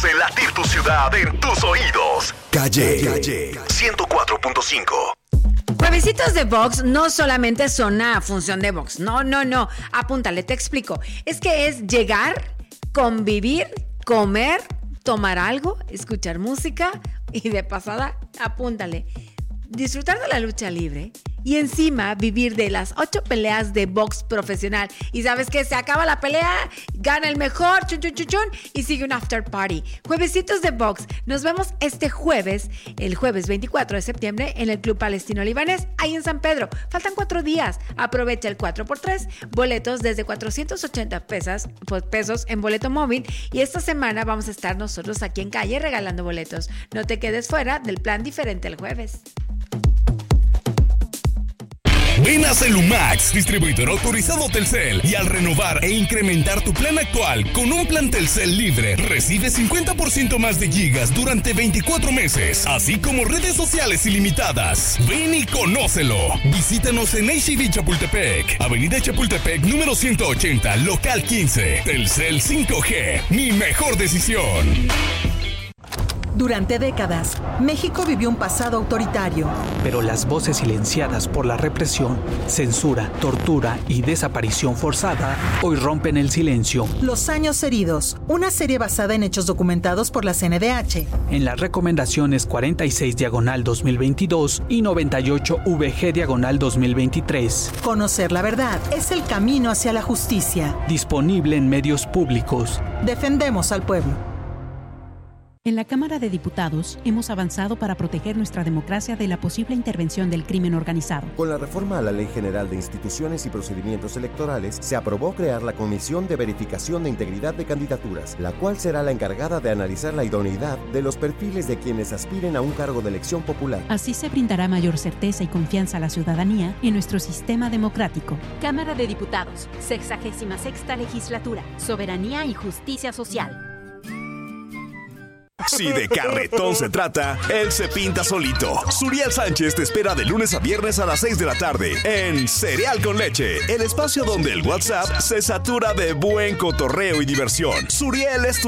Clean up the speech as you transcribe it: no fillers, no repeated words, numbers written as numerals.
hace latir tu ciudad en tus oídos. Calle 104.5. Juevesitos de box no solamente son una función de box. No. Apúntale, te explico. Es que es llegar, convivir, comer, tomar algo, escuchar música y de pasada, apúntale, disfrutar de la lucha libre y encima vivir de las 8 peleas de box profesional. Y sabes que se acaba la pelea, gana el mejor, chun, y sigue un after party. Juevesitos de box. Nos vemos este jueves, el jueves 24 de septiembre, en el Club Palestino Libanés, ahí en San Pedro. Faltan 4 días. Aprovecha el 4x3. Boletos desde 480 pesos en boleto móvil. Y esta semana vamos a estar nosotros aquí en calle regalando boletos. No te quedes fuera del plan diferente el jueves. Ven a Celumax, distribuidor autorizado Telcel, y al renovar e incrementar tu plan actual con un plan Telcel libre, recibe 50% más de gigas durante 24 meses, así como redes sociales ilimitadas. Ven y conócelo. Visítanos en H-E-B Chapultepec, Avenida Chapultepec número 180, local 15. Telcel 5G, mi mejor decisión. Durante décadas, México vivió un pasado autoritario. Pero las voces silenciadas por la represión, censura, tortura y desaparición forzada hoy rompen el silencio. Los años heridos, una serie basada en hechos documentados por la CNDH. En las recomendaciones 46/2022 y 98VG/2023. Conocer la verdad es el camino hacia la justicia. Disponible en medios públicos. Defendemos al pueblo. En la Cámara de Diputados hemos avanzado para proteger nuestra democracia de la posible intervención del crimen organizado. Con la reforma a la Ley General de Instituciones y Procedimientos Electorales, se aprobó crear la Comisión de Verificación de Integridad de Candidaturas, la cual será la encargada de analizar la idoneidad de los perfiles de quienes aspiren a un cargo de elección popular. Así se brindará mayor certeza y confianza a la ciudadanía en nuestro sistema democrático. Cámara de Diputados, 66ª Legislatura, Soberanía y Justicia Social. Si de carretón se trata, él se pinta solito. Suriel Sánchez te espera de lunes a viernes a las 6 de la tarde en Cereal con Leche, el espacio donde el WhatsApp se satura de buen cotorreo y diversión. Suriel es tu